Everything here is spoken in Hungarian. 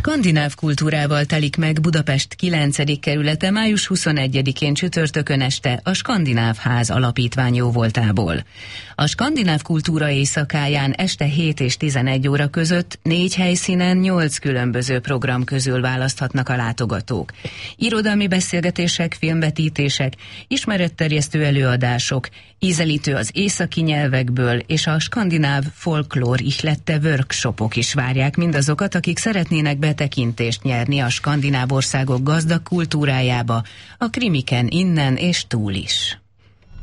Skandináv kultúrával telik meg Budapest 9. kerülete május 21-én csütörtökön este a Skandináv Ház alapítvány jóvoltából. A skandináv kultúra éjszakáján este 7 és 11 óra között 4 helyszínen 8 különböző program közül választhatnak a látogatók. Irodalmi beszélgetések, filmvetítések, ismeretterjesztő előadások, ízelítő az északi nyelvekből és a skandináv folklór ihlette workshopok is várják mindazokat, akik szeretnének betekintést nyerni a skandináv országok gazdag kultúrájába, a krimiken innen és túl is.